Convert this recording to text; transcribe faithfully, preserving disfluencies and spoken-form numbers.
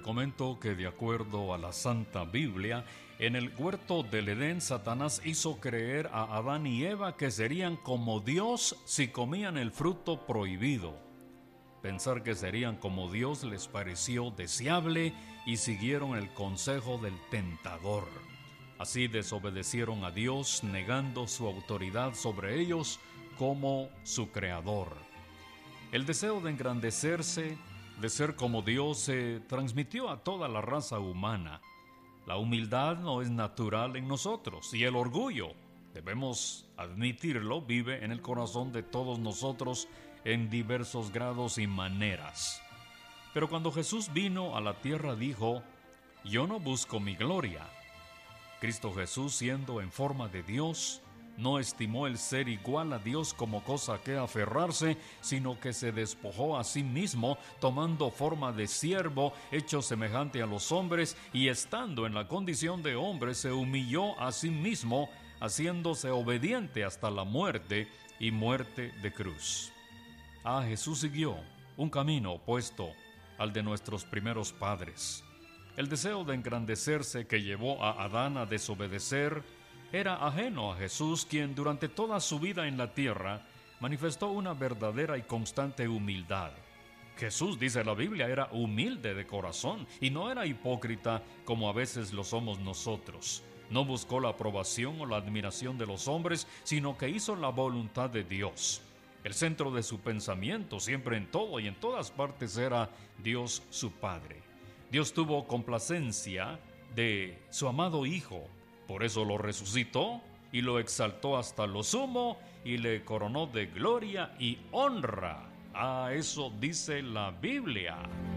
Le comento que de acuerdo a la Santa Biblia, en el huerto del Edén, Satanás hizo creer a Adán y Eva que serían como Dios si comían el fruto prohibido. Pensar que serían como Dios les pareció deseable y siguieron el consejo del tentador. Así desobedecieron a Dios, negando su autoridad sobre ellos como su creador. El deseo de engrandecerse, de ser como Dios, se transmitió a toda la raza humana. La humildad no es natural en nosotros y el orgullo, debemos admitirlo, vive en el corazón de todos nosotros en diversos grados y maneras. Pero cuando Jesús vino a la tierra dijo: yo no busco mi gloria. Cristo Jesús, siendo en forma de Dios, no estimó el ser igual a Dios como cosa que aferrarse, sino que se despojó a sí mismo, tomando forma de siervo, hecho semejante a los hombres, y estando en la condición de hombre, se humilló a sí mismo, haciéndose obediente hasta la muerte y muerte de cruz. Ah, Jesús siguió un camino opuesto al de nuestros primeros padres. El deseo de engrandecerse que llevó a Adán a desobedecer era ajeno a Jesús, quien durante toda su vida en la tierra manifestó una verdadera y constante humildad. Jesús, dice la Biblia, era humilde de corazón y no era hipócrita como a veces lo somos nosotros. No buscó la aprobación o la admiración de los hombres, sino que hizo la voluntad de Dios. El centro de su pensamiento, siempre en todo y en todas partes, era Dios su Padre. Dios tuvo complacencia de su amado Hijo. Por eso lo resucitó y lo exaltó hasta lo sumo y le coronó de gloria y honra. Ah, eso dice la Biblia.